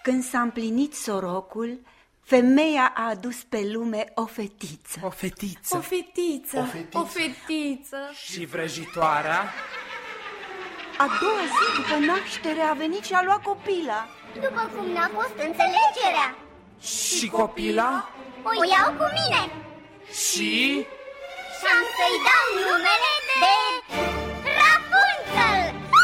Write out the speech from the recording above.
Când s-a împlinit sorocul, femeia a adus pe lume o fetiță. O fetiță. O fetiță. O fetiță. O fetiță. Și vrăjitoarea? A doua zi după naștere a venit și a luat copila. După cum n-a fost înțelegerea. Și copila? O iau cu mine Și? și am să-i dau numele de